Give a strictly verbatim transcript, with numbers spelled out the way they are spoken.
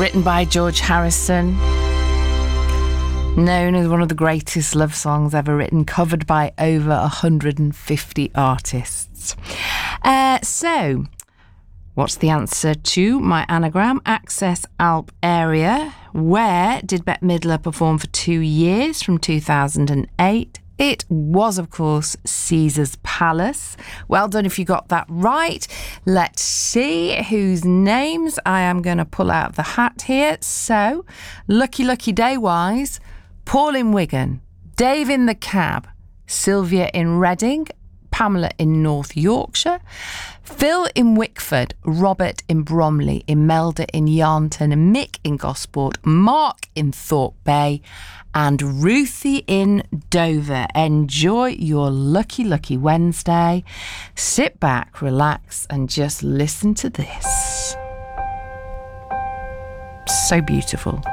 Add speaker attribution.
Speaker 1: written by George Harrison, known as one of the greatest love songs ever written, covered by over one hundred fifty artists. Uh, so, what's the answer to my anagram? Access Alp area. Where did Bette Midler perform for two years from two thousand eight? It was, of course, Caesar's Palace. Well done if you got that right. Let's see whose names I am going to pull out of the hat here. So, lucky, lucky day-wise, Paul in Wigan, Dave in the Cab, Sylvia in Reading, Pamela in North Yorkshire, Phil in Wickford, Robert in Bromley, Imelda in Yarnton, Mick in Gosport, Mark in Thorpe Bay, and Ruthie in Dover. Enjoy your lucky, lucky Wednesday. Sit back, relax, and just listen to this. So beautiful.